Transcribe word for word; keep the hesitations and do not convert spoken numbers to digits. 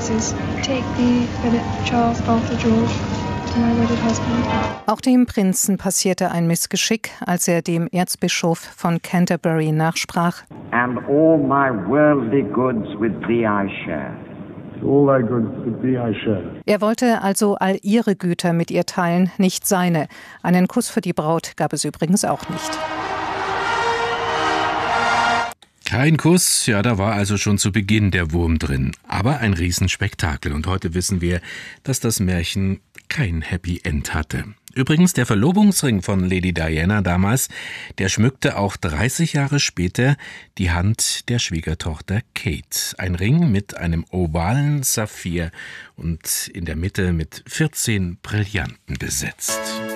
glasses. Take thee, Philip, Charles, Arthur, George, to my wedded husband. Auch dem Prinzen passierte ein Missgeschick, als er dem Erzbischof von Canterbury nachsprach. And all my worldly goods with thee I share. All thy goods with thee I share. Er wollte also all ihre Güter mit ihr teilen, nicht seine. Einen Kuss für die Braut gab es übrigens auch nicht. Kein Kuss, ja, da war also schon zu Beginn der Wurm drin. Aber ein Riesenspektakel. Und heute wissen wir, dass das Märchen kein Happy End hatte. Übrigens, der Verlobungsring von Lady Diana damals, der schmückte auch dreißig Jahre später die Hand der Schwiegertochter Kate. Ein Ring mit einem ovalen Saphir und in der Mitte mit vierzehn Brillanten besetzt.